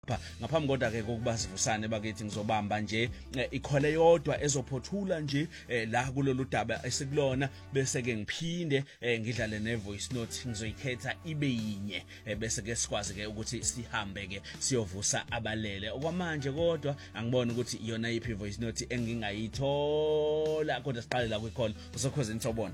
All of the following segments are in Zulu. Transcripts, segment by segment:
lapha ngaphambi kodwa ke kokuba sivusane bakithi ngizobamba nje ikhole yodwa ezophothula nje la kulolu daba esikulona bese ke ngiphinde ngidlale ne voice note ngizoyikhetha ibe yinye bese ke sikwazi ke ukuthi sihambe ke siyovusa abalele okwamanje kodwa angibona ukuthi iyona iphi voice note engingayithola kodwa siqale la kwicall usokhoze nithobona.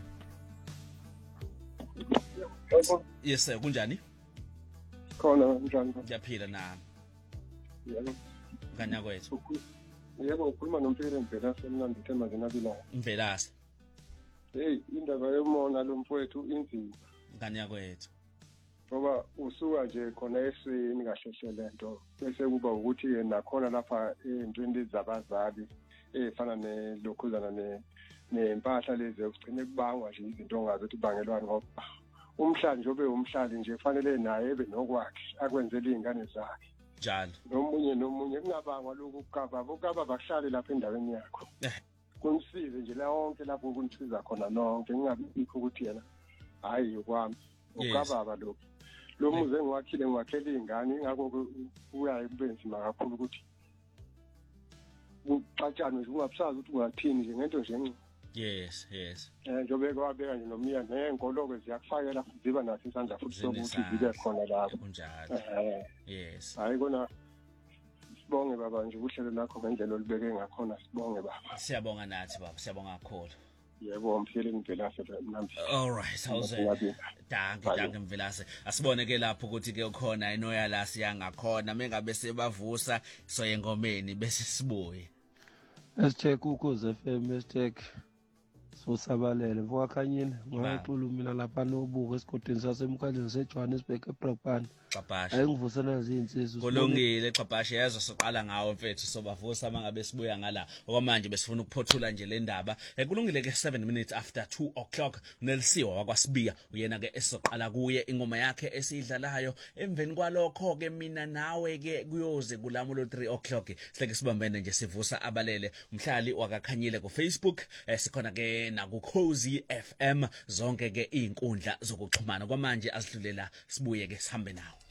Yes sir, kunjani? Khona njani? Ngiyaphila nami. Yebo. Nganya kwethu. Yebo, ukhuluma noMfire Mvelase mina ngithemba nginabila. Mvelase. Hey, indaba yomona lo mfowethu inzima. Nganya kwethu. Ngoba usuka nje khona esweni kahlehla lento bese kuba ukuthi nakhona lapha entweni zabazali efana nelokhuzana nempahla lezi ekugcine kubangwa nje izinto ongazi ukuthi bangelwani ngoba umhlali nje obe umhlali nje kufanele naye ebe nokwakhe akwenzele izingane zakhe njalo nomunye kungabangwa lokhu ukaba bahlale lapha endaweni yakho kunisize nje la yonke lapho kunisiza khona nonke ngingabikho ukuthi yena hayi kwami ukababa lo muze ngiwakhele izingane ingakho uyaye kube nzima kakhulu ukuthi uxatshane nje ungabusazi ukuthi ungathini nje ngento nje yes njobe kwabeka nje nomya nenkolo ziyakufakela ziba nathi isandla futhi sokuthi zibe khona lapho kunjalo yes hayi kona sibonge baba nje uhlelo lakho ngendlela olibeke ngakhona sibonge baba siyabonga nathi baba siyabonga kakhulu. Yebo Mphile Mvelase mnambi. All right, awuze. Danke Mvelase. Asibone ke lapho ukuthi ke ukhona inoya la siyangakhona mengabe sebavusa so yengomeni bese sibuye. #, Ukhozi FM #. Sosabalele mfokakhanyini ngiyaqulu mina lapha nobuko esigodini sasemkhandleni seJohannesburg eBrakpan. Xabhasha. Ayingivusana izinsizwa. Kulungile Xabhasha yazo soqala ngawo mfethu sobavusa mangabe sibuya ngala. Okwamanje besifuna ukuphothula nje le ndaba. Kulungile ke 7 minutes after 2 o'clock Nelsiwa wakwasibiya uyena ke esoqala kuye ingoma yakhe esidlalayo emveni kwalokho ke mina nawe ke kuyoze kulamulo 3 o'clock sihleke sibambene nje sivusa abalele umhlali wakakhanyile ku Facebook sikhona ke na ku Cozy FM zonke ke izinkundla zokuxhumana kwamanje asidlulela sibuye ke sihambe nawo.